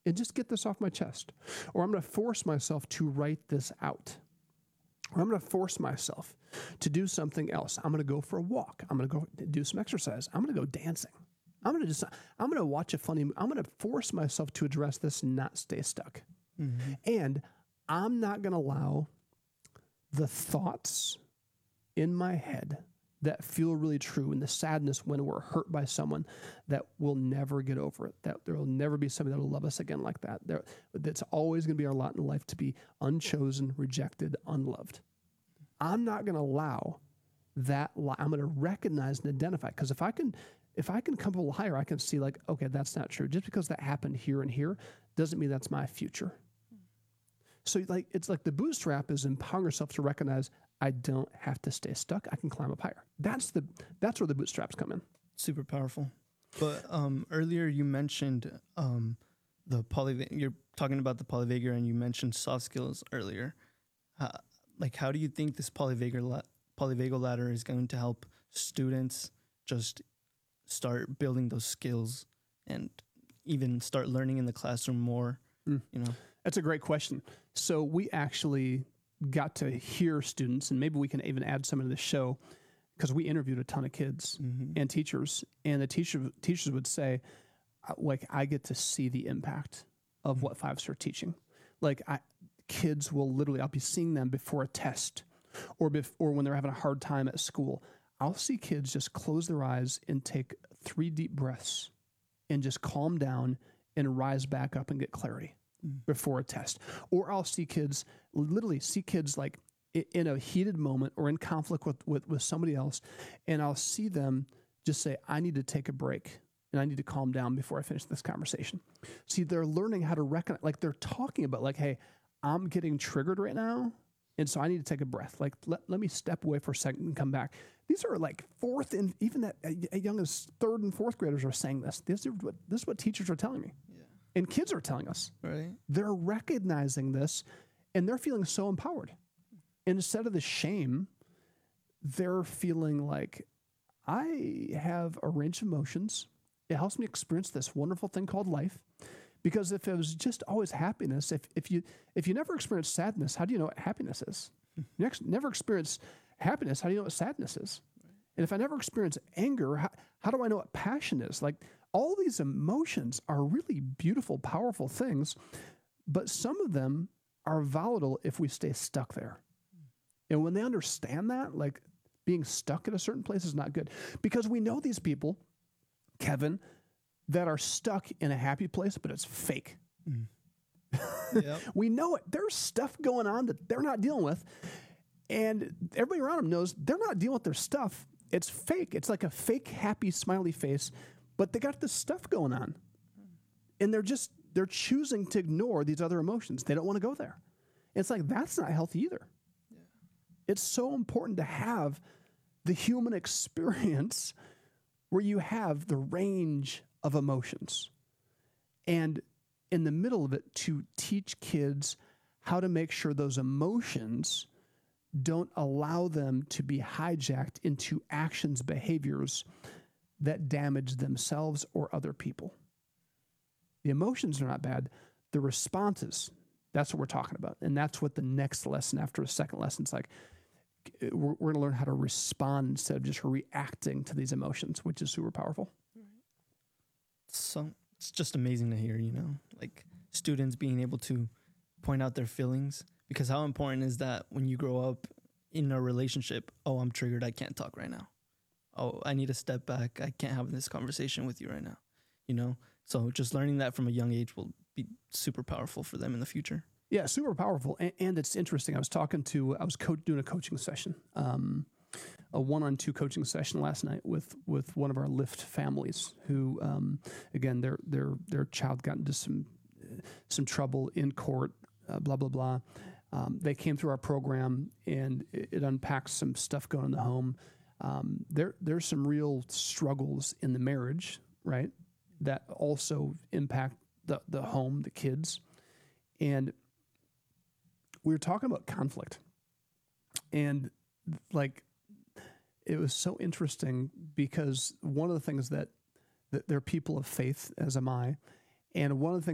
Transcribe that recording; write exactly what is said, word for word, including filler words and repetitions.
and just get this off my chest. Or I'm going to force myself to write this out. Or I'm going to force myself to do something else. I'm going to go for a walk. I'm going to go do some exercise. I'm going to go dancing. I'm going to just, I'm going to watch a funny, I'm going to force myself to address this and not stay stuck. Mm-hmm. And I'm not going to allow the thoughts in my head that feel really true and the sadness when we're hurt by someone that we'll never get over it, that there will never be somebody that will love us again like that. There, that's always going to be our lot in life, to be unchosen, rejected, unloved. I'm not going to allow that lie. I'm going to recognize and identify, because if I can, if I can come a little higher, I can see like, okay, that's not true. Just because that happened here and here doesn't mean that's my future. So like, it's like the bootstrap is empowering yourself to recognize I don't have to stay stuck. I can climb up higher. That's the, that's where the bootstraps come in. Super powerful. But um, earlier you mentioned um, the poly, you're talking about the polyvagal, and you mentioned soft skills earlier. Uh, like, how do you think this polyvagal, la- polyvagal ladder is going to help students just start building those skills and even start learning in the classroom more, mm. you know? That's a great question. So we actually got to hear students, and maybe we can even add some into the show, because we interviewed a ton of kids mm-hmm. and teachers, and the teacher, teachers would say, like, I get to see the impact of what Five Star teaching. Like, I, kids will literally, I'll be seeing them before a test or bef- or when they're having a hard time at school. I'll see kids just close their eyes and take three deep breaths and just calm down and rise back up and get clarity before a test. Or I'll see kids, literally see kids like in a heated moment or in conflict with, with, with somebody else, and I'll see them just say, I need to take a break and I need to calm down before I finish this conversation. See, they're learning how to recognize, like they're talking about like, hey, I'm getting triggered right now, and so I need to take a breath. Like, let, let me step away for a second and come back. These are like fourth and even that as young as third and fourth graders are saying this. This is what, this is what teachers are telling me. And kids are telling us. Right. They're recognizing this, and they're feeling so empowered. And instead of the shame, they're feeling like, I have a range of emotions. It helps me experience this wonderful thing called life. Because if it was just always happiness, if if you if you never experience sadness, how do you know what happiness is? You never experience happiness, how do you know what sadness is? And if I never experience anger, how, how do I know what passion is? Like, all these emotions are really beautiful, powerful things, but some of them are volatile if we stay stuck there. And when they understand that, like being stuck at a certain place is not good, because we know these people, Kevin, that are stuck in a happy place, but it's fake. Mm. Yep. We know it. There's stuff going on that they're not dealing with, and everybody around them knows they're not dealing with their stuff. It's fake. It's like a fake, happy, smiley face, but they got this stuff going on, and they're just, they're choosing to ignore these other emotions. They don't want to go there. It's like, that's not healthy either. Yeah. It's so important to have the human experience where you have the range of emotions, and in the middle of it, to teach kids how to make sure those emotions don't allow them to be hijacked into actions, behaviors that damage themselves or other people. The emotions are not bad. The responses, that's what we're talking about. And that's what the next lesson after a second lesson is like. We're, we're going to learn how to respond instead of just reacting to these emotions, which is super powerful. So it's just amazing to hear, you know, like students being able to point out their feelings, because how important is that when you grow up in a relationship? Oh, I'm triggered. I can't talk right now. Oh, I need to step back. I can't have this conversation with you right now. You know, so just learning that from a young age will be super powerful for them in the future. Yeah, super powerful. And, and it's interesting. I was talking to, I was co- doing a coaching session, um, a one-on-two coaching session last night with, with one of our Lyft families who, um, again, their, their, their child got into some, some trouble in court, uh, blah, blah, blah. Um, they came through our program, and it, it unpacks some stuff going on in the home. Um, there, there's some real struggles in the marriage, right, that also impact the, the home, the kids. And we were talking about conflict, and like, it was so interesting because one of the things that, that they're people of faith, as am I, and one of the things